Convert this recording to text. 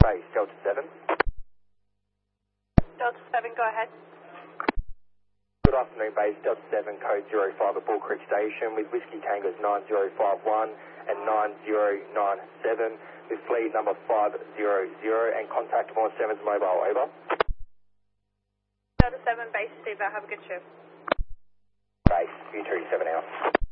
base Delta 7. Delta 7, go ahead. Good afternoon, base Delta 7, code 05 at Bull Creek Station with Whiskey Tangos 9051 and 9097 with fleet number 500 and contact 7's mobile, over. Delta 7, base Steve, have a good shift. Base, U37 out.